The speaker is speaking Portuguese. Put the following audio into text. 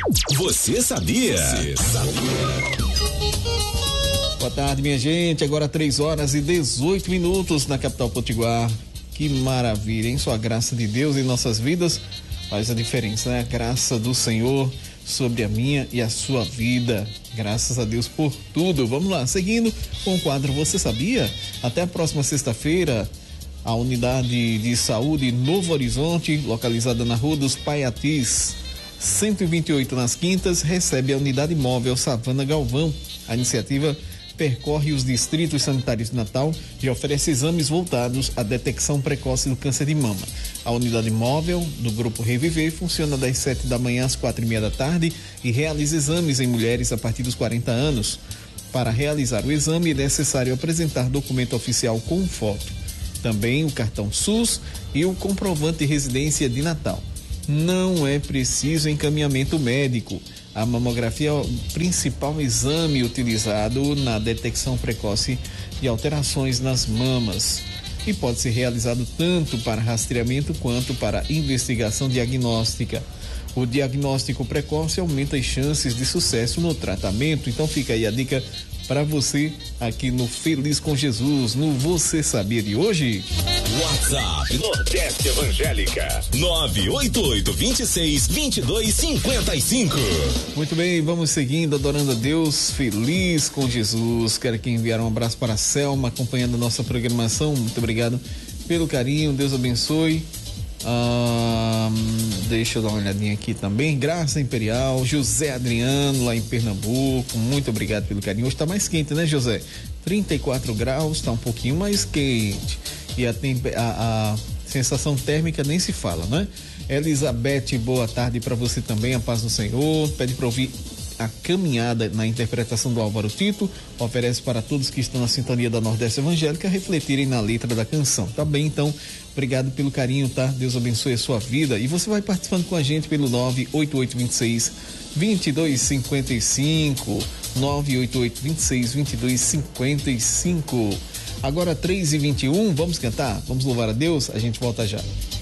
Você sabia? Boa tarde, minha gente. Agora 3h18 na capital potiguar. Que maravilha, hein? Só a graça de Deus em nossas vidas faz a diferença, né? A graça do Senhor sobre a minha e a sua vida. Graças a Deus por tudo. Vamos lá, seguindo com o quadro Você Sabia? Até a próxima sexta-feira. A unidade de saúde Novo Horizonte, localizada na Rua dos Paiatis, 128 nas Quintas, recebe a unidade móvel Savana Galvão. A iniciativa percorre os distritos sanitários de Natal e oferece exames voltados à detecção precoce do câncer de mama. A unidade móvel do Grupo Reviver funciona das 7 da manhã às 4h30 da tarde e realiza exames em mulheres a partir dos 40 anos. Para realizar o exame é necessário apresentar documento oficial com foto. Também o cartão SUS e o comprovante de residência de Natal. Não é preciso encaminhamento médico. A mamografia é o principal exame utilizado na detecção precoce de alterações nas mamas e pode ser realizado tanto para rastreamento quanto para investigação diagnóstica. O diagnóstico precoce aumenta as chances de sucesso no tratamento. Então fica aí a dica para você aqui no Feliz com Jesus, no Você Sabia de hoje. WhatsApp Nordeste Evangélica 988262255. Muito bem, vamos seguindo, adorando a Deus, feliz com Jesus. Quero aqui enviar um abraço para a Selma, acompanhando a nossa programação. Muito obrigado pelo carinho, Deus abençoe. Deixa eu dar uma olhadinha aqui também. Graça Imperial, José Adriano lá em Pernambuco, muito obrigado pelo carinho. Hoje tá mais quente, né, José? 34 graus, tá um pouquinho mais quente e a sensação térmica nem se fala, né? Elizabeth, boa tarde para você também, a paz do Senhor. Pede para ouvir a caminhada na interpretação do Álvaro Tito, oferece para todos que estão na sintonia da Nordeste Evangélica refletirem na letra da canção. Tá bem, então, obrigado pelo carinho, tá? Deus abençoe a sua vida e você vai participando com a gente pelo 98826-2255, 98826-2255. Agora 3h21, vamos cantar? Vamos louvar a Deus? A gente volta já.